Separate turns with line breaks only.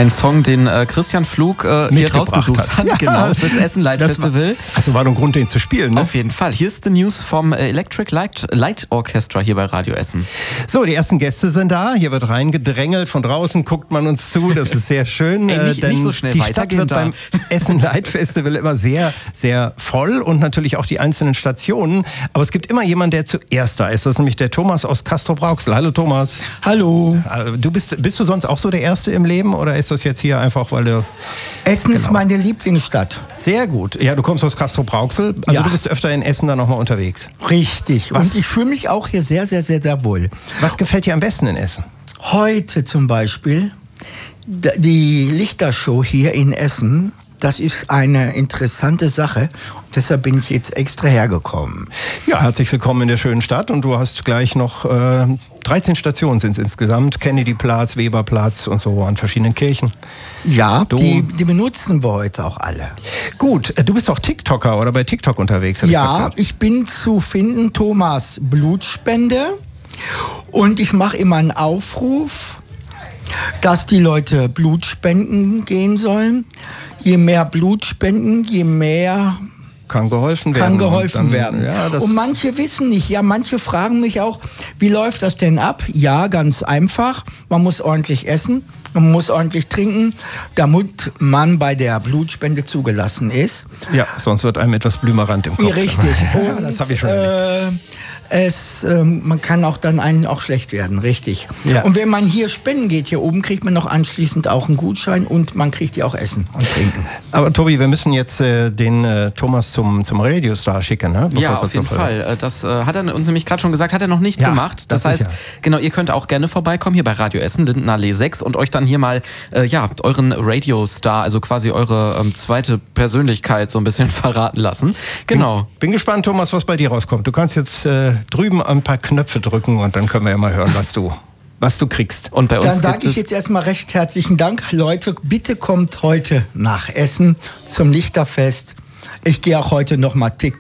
Ein Song, den Christian Flug hier rausgesucht hat.
Ja.
Genau, fürs Essen Light Festival.
Also war doch ein Grund, den zu spielen, ne?
Auf jeden Fall. Hier ist die News vom Electric Light Orchestra hier bei Radio Essen.
So, die ersten Gäste sind da. Hier wird reingedrängelt. Von draußen guckt man uns zu. Das ist sehr schön.
Nicht so schnell
die Stadt wird beim Essen Light Festival immer sehr, sehr voll und natürlich auch die einzelnen Stationen. Aber es gibt immer jemanden, der zuerst da ist. Das ist nämlich der Thomas aus Castrop-Rauxel. Hallo Thomas.
Hallo.
Bist du sonst auch so der Erste im Leben oder ist das jetzt hier einfach, weil du...
Essen ist meine Lieblingsstadt.
Sehr gut. Ja, du kommst aus Castrop-Rauxel. Also
Ja.
du bist öfter in Essen dann nochmal unterwegs.
Richtig.
Was?
Und ich fühle mich auch hier sehr, sehr, sehr, sehr wohl.
Was gefällt dir am besten in Essen?
Heute zum Beispiel die Lichtershow hier in Essen. Das ist eine interessante Sache. Und deshalb bin ich jetzt extra hergekommen.
Ja, herzlich willkommen in der schönen Stadt. Und du hast gleich noch 13 Stationen sind es insgesamt. Kennedyplatz, Weberplatz und so an verschiedenen Kirchen.
Ja, die benutzen wir heute auch alle.
Gut, du bist auch TikToker oder bei TikTok unterwegs.
Ja, ich bin zu finden, Thomas Blutspende. Und ich mache immer einen Aufruf, dass die Leute Blut spenden gehen sollen. Je mehr Blut spenden, je mehr
kann geholfen werden.
Ja, und manche wissen nicht, ja, manche fragen mich auch, wie läuft das denn ab? Ja, ganz einfach. Man muss ordentlich essen, man muss ordentlich trinken, damit man bei der Blutspende zugelassen ist.
Ja, sonst wird einem etwas Blümerant im Kopf.
Ja, richtig.
Und, das habe ich schon erlebt.
Man kann auch dann einen auch schlecht werden, richtig.
Ja.
Und wenn man hier spenden geht, hier oben, kriegt man noch anschließend auch einen Gutschein und man kriegt ja auch Essen und Trinken.
Aber Tobi, wir müssen jetzt den Thomas zum Radiostar schicken, ne?
Ja, auf jeden Fall. Das hat er uns nämlich gerade schon gesagt, hat er noch nicht gemacht. Das heißt, genau, ihr könnt auch gerne vorbeikommen hier bei Radio Essen, Lindenallee 6 und euch dann hier mal euren Radiostar, also quasi eure zweite Persönlichkeit so ein bisschen verraten lassen. Genau.
Bin gespannt, Thomas, was bei dir rauskommt. Du kannst jetzt drüben ein paar Knöpfe drücken und dann können wir ja mal hören, was du kriegst.
Und bei uns
dann sage ich jetzt erstmal recht herzlichen Dank. Leute, bitte kommt heute nach Essen zum Lichterfest. Ich gehe auch heute noch mal TikTok